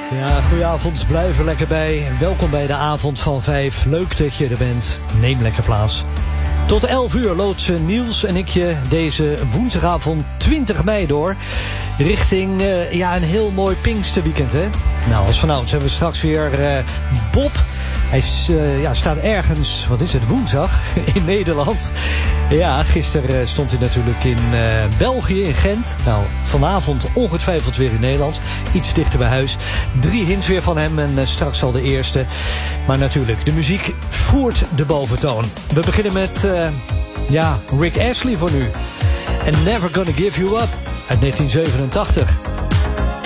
Ja, goedenavond, blijf er lekker bij. Welkom bij de avond van 5. Leuk dat je er bent. Neem lekker plaats. Tot 11 uur loodsen Niels en ik je deze woensdagavond 20 mei door. Richting een heel mooi Pinksterweekend, hè? Nou, als vanouds hebben we straks weer Bob. Hij staat ergens, wat is het, woensdag in Nederland. Ja, gisteren stond hij natuurlijk in België, in Gent. Nou, vanavond ongetwijfeld weer in Nederland. Iets dichter bij huis. 3 hints weer van hem en straks al de eerste. Maar natuurlijk, de muziek voert de boventoon. We beginnen met Rick Astley voor nu. And Never Gonna Give You Up uit 1987.